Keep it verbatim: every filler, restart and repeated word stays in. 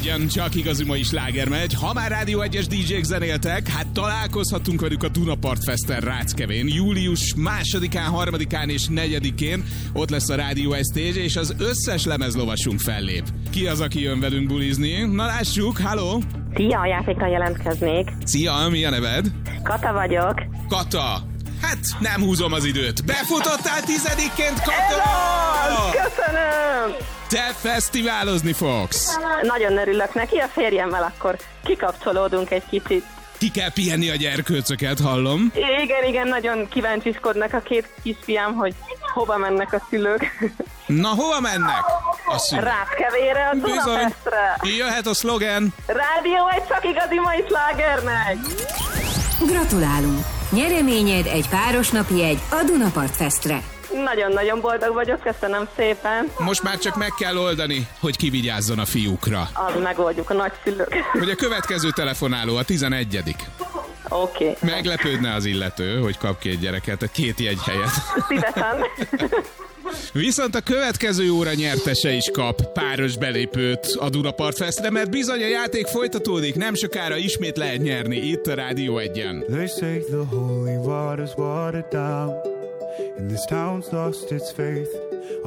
egyen, csak igazi mai sláger megy. Ha már Rádió egyes dé jék zenéltek, hát találkozhatunk velük a Dunapart Festen Ráckevén. Július másodikán, harmadikán és negyedikén ott lesz a Rádió egy stage, és az összes lemezlovasunk fellép. Ki az, aki jön velünk bulizni? Na lássuk, halló! Szia, a játékra jelentkeznék. Szia, mi a neved? Kata vagyok. Kata! Hát nem húzom az időt. Befutottál tizedikként, Kata! Hello! Köszönöm! Te fesztiválozni fogsz. Nagyon örülök neki, a férjemmel akkor kikapcsolódunk egy kicsit. Ki kell pihenni a gyerkőcöket, hallom. Igen, igen, nagyon kíváncsiskodnak a két kisfiam, hogy hova mennek a szülők. Na, hova mennek a szülők? Ráckevére, a Dunapestre. Jöhet a szlogen. Rádió egy csak igazi mai slágernek. Gratulálunk! Nyereményed egy párosnapi jegy a Dunapart Festre. Nagyon-nagyon boldog vagyok, köszönöm szépen. Most már csak meg kell oldani, hogy ki vigyázzon a fiúkra. Az megoldjuk, a nagyszülők. Hogy a következő telefonáló a tizenegyedik Oké. Okay. Meglepődne az illető, hogy kap két gyereket, a két jegy helyet. Szívesen. Viszont a következő óra nyertese is kap páros belépőt a Dunapart Festre, mert bizony a játék folytatódik, nem sokára ismét lehet nyerni itt a Rádió egyen. They say the holy water's watered down, and this town's lost its faith.